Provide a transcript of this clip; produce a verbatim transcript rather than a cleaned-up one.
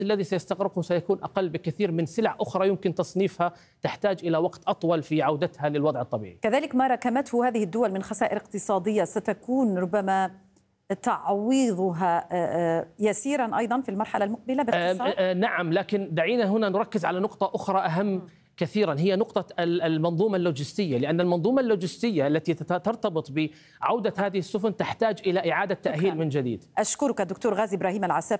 الذي سيستغرقه سيكون أقل بكثير من سلع أخرى يمكن تصنيفها تحتاج إلى وقت أطول في عودتها للوضع الطبيعي. كذلك ما ركمته هذه الدول من خسائر اقتصادية ستكون ربما تعويضها يسيرا أيضا في المرحلة المقبلة باختصار؟ نعم، لكن دعينا هنا نركز على نقطة أخرى أهم كثيرا، هي نقطة المنظومة اللوجستية، لأن المنظومة اللوجستية التي ترتبط بعودة هذه السفن تحتاج إلى إعادة تأهيل من جديد. أشكرك دكتور غازي إبراهيم العساف.